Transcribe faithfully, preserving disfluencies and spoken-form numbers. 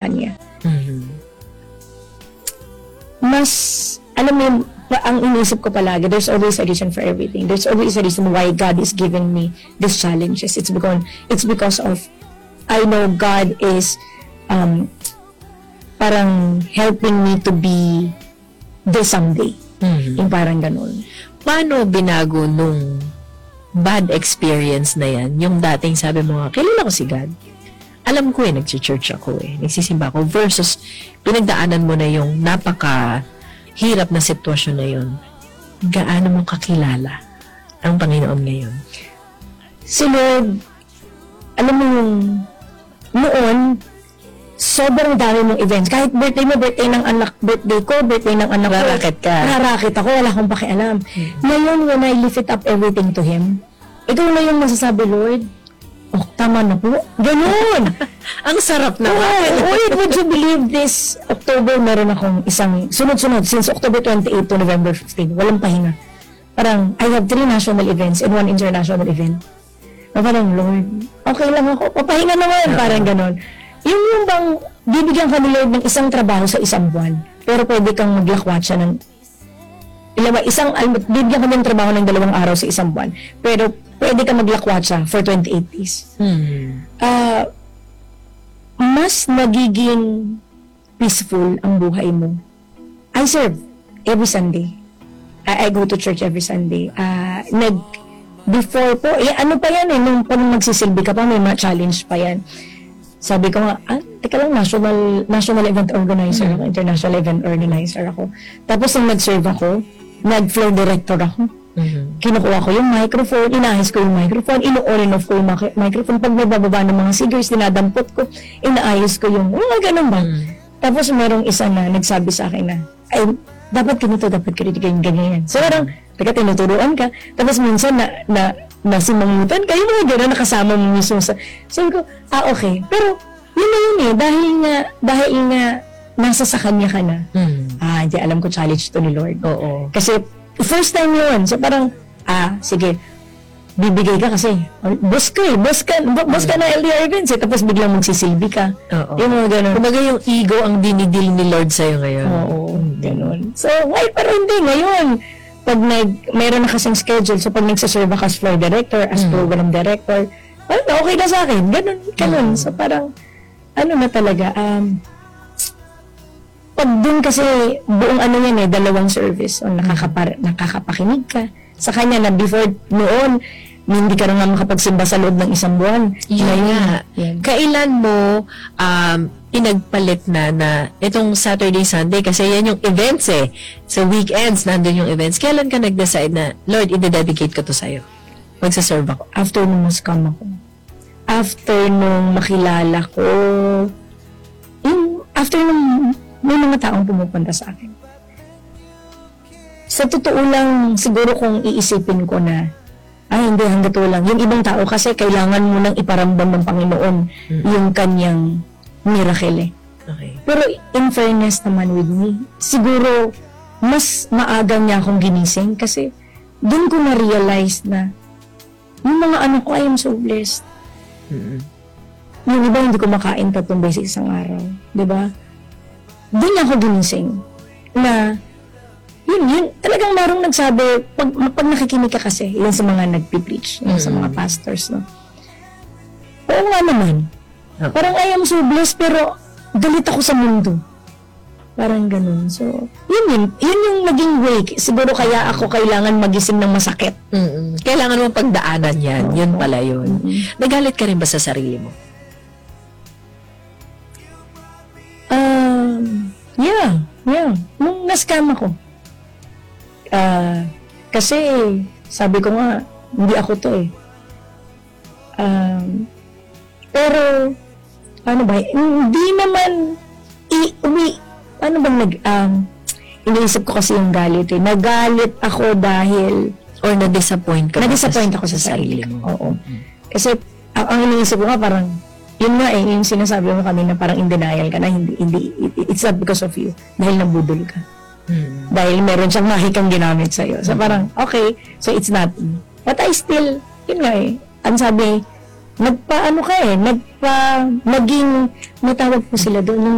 kanya. Mm-hmm. Mas, alam mo, yung, ang inisip ko palagi, there's always a reason for everything. There's always a reason why God is giving me these challenges. It's because, it's because of, I know God is um, parang helping me to be this someday. Mm-hmm. Yung parang ganun. Paano binago nung bad experience na yan? Yung dating sabi mo nga, kilala ko si God. Alam ko eh, nag-church ako eh, nagsisimba ako. Versus, pinagdaanan mo na yung napaka hirap na sitwasyon na yun. Gaano mo kakilala ang Panginoon ngayon? Si Lord, alam mo yung noon, sobrang dami mong events. Kahit birthday mo, birthday ng anak, birthday ko, birthday ng anak ko. Rarakit ka. Rarakit ako, wala akong pakialam. Hmm. Ngayon, when I lift it up everything to Him, ikaw na yung masasabi, Lord, oh, tama na po. Ganun! Ang sarap Oh, naman. wait, would you believe this October, meron akong isang, sunod-sunod, since October twenty-eighth to November fifteenth, walang pahinga. Parang, I have three national events and one international event. Na parang, Lord, okay lang ako, papahinga naman, uh-huh. Parang ganon. Yung yung bang, bibigyan ka ni Lord ng isang trabaho sa isang buwan, pero pwede kang maglakwat siya ng, ilan ba, isang, bibigyan ka ng trabaho ng dalawang araw sa isang buwan, pero pwede kang maglakwat siya for twenty-eight days. Hmm. Ah, uh, mas nagiging peaceful ang buhay mo. I serve every Sunday. I, I go to church every Sunday. Uh, nag, before po, eh, ano pa yan eh, nung, nung magsisilbi ka pa, may mga challenge pa yan. Sabi ko nga, ah, teka lang, national, national event organizer ako, international event organizer ako. Tapos nung nag-serve ako, nag-floor director ako. Mm-hmm. Kinukuha ko yung microphone, inahis ko yung microphone, ino-on and off ko yung maki- microphone. Pag may bababa ng mga singers, dinadampot ko, inaayos ko yung, mga ganun ba? Mm-hmm. Tapos merong isa na nagsabi sa akin na, ay, dapat ganito, dapat ganito, ganyan, ganyan. So parang, teka, tinuturuan ka. Tapos minsan na, na, nasimangutan ka, yung mga gano'n nakasama mo mismo sa, sabi ko, ah, okay. Pero, yun na yun eh, dahil nga, dahil nga, nasa sa kanya ka na. Mm-hmm. Ah, di, alam ko challenge to ni Lord. Oo. Kasi, first time yun. So parang, ah, sige, bibigay ka kasi. Boss ka eh. Boss ka, boss ka na L D R events eh. Tapos biglang magsisilbi ka. Oo. Yung mga ganun. Kumbaga yung ego ang dinidil ni Lord sa'yo ngayon. Oo, ganun. So, why? Pero hindi ngayon. Pag nag, mayroon na kasing schedule. So, pag nagsaserve ka as floor director, as mm. program director, parang okay na sa akin. Ganun, ganun. Mm. So, parang, ano na talaga, um, pag dun kasi buong ano yan eh, dalawang service o nakakapar, nakakapakinig ka sa kanya na before noon, hindi ka na nga makapagsimba sa loob ng isang buwan. Yun nga. Yan. Kailan mo um, inagpalit na na itong Saturday, Sunday, kasi yan yung events eh. So weekends, nandun yung events. Kailan ka nag-decide na, Lord, i-dedicate ko to sa'yo? Magsaserve ako. After nung mas-scam ako. After nung makilala ko, yung, after nung may mga taong pumupunta sa akin. Sa totoo lang, siguro kung iisipin ko na, ay hindi, hanggang to lang. Yung ibang tao kasi kailangan mo nang iparamdam ng Panginoon mm-hmm. yung kanyang miracle eh. Okay. Pero in fairness naman with me, siguro mas maaga niya akong ginising kasi doon ko na-realize na yung mga anak ko, I am so blessed. Mm-hmm. Yung iba hindi ko makain tatlong beses isang araw. Diba? Doon niya ako ginising na yun, yun, talagang marong nagsabi, pag, pag nakikinig ka kasi, yun sa mga nagpipreach, yun mm-hmm. sa mga pastors, no? Oo nga naman. Okay. Parang I am so blessed, pero galit ako sa mundo. Parang ganun. So, yun yun. Yun yung naging way. Siguro kaya ako kailangan magising ng masakit. Mm-mm. Kailangan mo pagdaanan yan. Oh, yun pala yun. Mm-hmm. Nagalit ka rin ba sa sarili mo? Um, yeah. Yeah. Nung na-scam ako. Uh, kasi, sabi ko nga, hindi ako to eh. Um, pero, ano ba, hindi naman, i, umi, ano bang nag, um, iniisip ko kasi yung galit eh. Nagalit ako dahil, or na-disappoint ka? Na-disappoint ako sa, sa sarili ko. Oo. Kasi, ang, ang iniisip ko nga parang, yun nga eh, yung sinasabi mo kami na parang in denial ka na, hindi, hindi, it's not because of you, dahil nabudol ka. Hmm. Dahil meron siyang mahikang ginamit sa'yo. So, parang, okay, so it's not me. But I still, yun nga eh, ang sabi, nagpa, ano ka eh, nagpa, naging, matawag po sila doon,